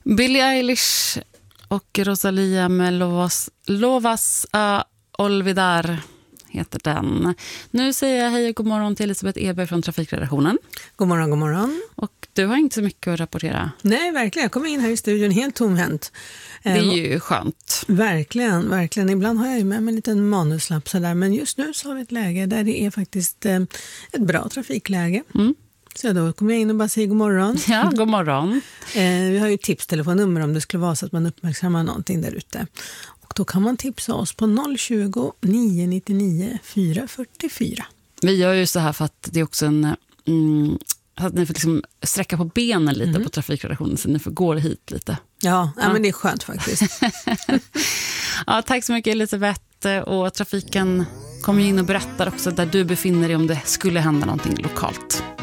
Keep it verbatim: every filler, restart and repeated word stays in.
Billie Eilish och Rosalia med Lovas, Lovas uh, Olvidar heter den. Nu säger jag hej och god morgon till Elisabeth Eberg från Trafikredaktionen. God morgon, god morgon. Och du har inte så mycket att rapportera. Nej, verkligen. Jag kommer in här i studion helt tomhänt. Det är ju skönt. Verkligen, verkligen. Ibland har jag ju med mig en liten manuslapp sådär. Men just nu så har vi ett läge där det är faktiskt eh, ett bra trafikläge. Mm. Så då kommer jag in och bara säger god morgon. Ja, god morgon. eh, vi har ju tipstelefonnummer om det skulle vara så att man uppmärksammar någonting där ute. Och då kan man tipsa oss på noll tjugo, nio nittionio, fyra fyrtiofyra. Vi gör ju så här för att det är också en... Mm, att ni får liksom sträcka på benen lite mm. på Trafikredaktionen så ni får gå hit lite. Ja, ja, men det är skönt faktiskt. Ja, tack så mycket Elisabeth. Och trafiken kommer in och berättar också där du befinner dig om det skulle hända någonting lokalt.